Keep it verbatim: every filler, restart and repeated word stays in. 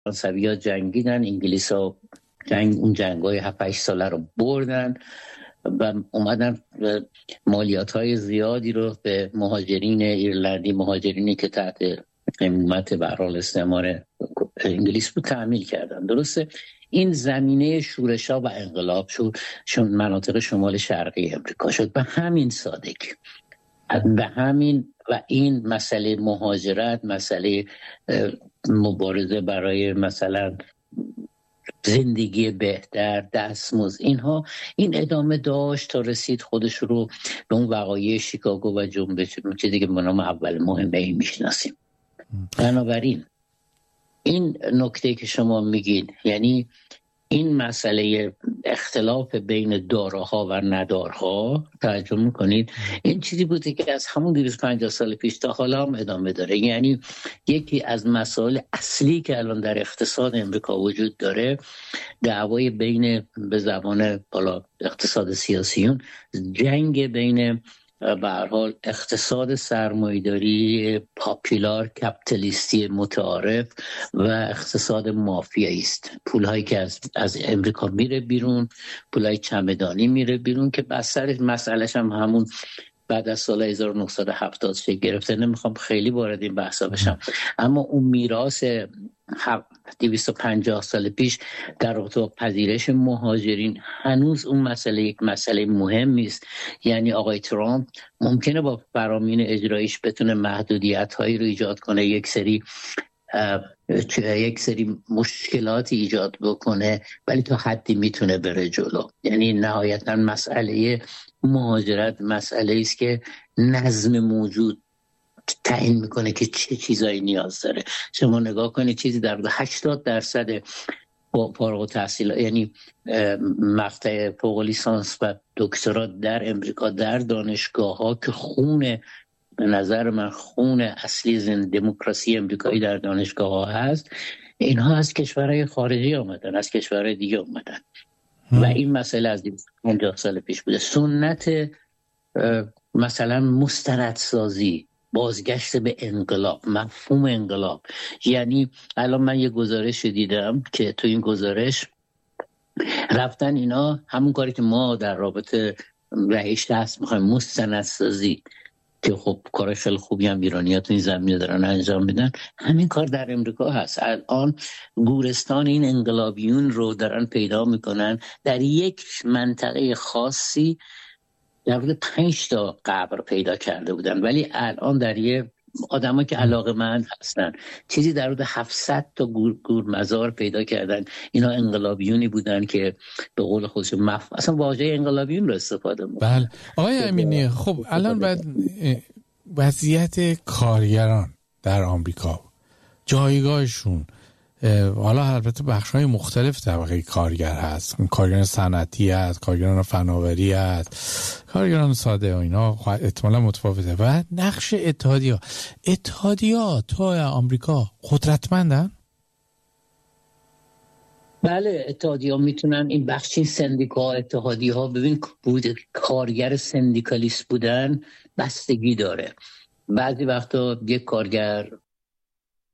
فرانسوی‌ها جنگیدن، انگلیس‌ها جنگ اون جنگ‌های هفت هشت ساله رو بردن و اومدن مالیات‌های زیادی رو به مهاجرین ایرلندی، مهاجرینی که تحت حکومت به هر حال استعمار انگلیس بود، تعمیل کردن. درسته این زمینه شورش‌ها و انقلاب شد چون مناطق شمال شرقی امریکا شد. به همین سادگی، به همین و این مسئله مهاجرت، مسئله مبارزه برای مثلا زندگی بهتر، دستمزد، اینها این ادامه داشت تا رسید خودش رو به اون وقایع شیکاگو و جنبش که دیگه به نام اول مهمه ای میشناسیم. بنابراین این نکته که شما میگید، یعنی این مسئله اختلاف بین دارها و ندارها، توجه میکنید این چیزی بوده که از همون دویست و پنجاه سال پیش تا حالا هم ادامه داره. یعنی یکی از مسائل اصلی که الان در اقتصاد امریکا وجود داره، دعوای بین، به زبان بالا اقتصاد سیاسیون، جنگ بین به هر حال اقتصاد سرمایه‌داری پاپولار کپیتالیستی متعارف و اقتصاد مافیایی است. پولهایی که از از امریکا میره بیرون، پولهای چمدانی میره بیرون که بستر مسئلهش هم همون بعد از سال هزار و نهصد و هفتاد شکل گرفته. نمیخوام خیلی وارد این بحثا بشم، اما اون میراث دویست و پنجاه سال پیش در رابطه با پذیرش مهاجرین هنوز اون مسئله یک مسئله مهمی است. یعنی آقای ترامپ ممکنه با فرامین اجرایش بتونه محدودیت هایی رو ایجاد کنه، یک سری یک سری مشکلاتی ایجاد بکنه، ولی تا حدی میتونه بره جلو. یعنی نهایتا مسئله مهاجرت مسئله است که نظم موجود تعیین میکنه که چه چیزایی نیاز داره. شما نگاه کنید چیزی در هشتاد درصد فارغ التحصیل، یعنی مقطع فوق لیسانس و دکترا در امریکا در دانشگاه ها که خون، به نظر من خون اصلی زن دموکراسی امریکایی در دانشگاه ها هست، اینها از کشورهای خارجی آمدن، از کشورهای دیگه آمدن و این مسئله از پنجاه سال پیش بوده. سنت مثلا مستندسازی، بازگشت به انقلاب، مفهوم انقلاب. یعنی الان من یه گزارش دیدم که تو این گزارش رفتن اینا همون کاری که ما در رابطه رهش دست میخوایم، مستندسازی، که خب کار خیلی خوبی هم ایرانی‌ها تو این زمینه دارن انجام میدن، همین کار در امریکا هست. الان گورستان این انقلابیون رو دارن پیدا میکنن در یک منطقه خاصی. در حدود پنج تا قبر پیدا کرده بودن، ولی الان در یه آدمایی که علاقه‌مند هستن چیزی در حدود هفتصد تا گور, گور مزار پیدا کردن. اینا انقلابیونی بودن که به قول خودش مف... اصلا واژه انقلابیون رو استفاده می‌کنن. بله آقای امینی، خب الان بعد وضعیت کارگران در آمریکا، جایگاهشون، حالا البته بخش‌های مختلف طبقه کارگر هست، کارگران صنعتی هست، کارگران فناوری هست، کارگران ساده و اینا احتمالاً متفاوته. و نقش اتحادیه‌ها اتحادیه‌ها تو آمریکا قدرتمندن؟ بله، اتحادیه‌ها میتونن این بخشی سندیکا اتحادیه‌ها، ببین بود کارگر سندیکالیست بودن بستگی داره. بعضی وقتا یک کارگر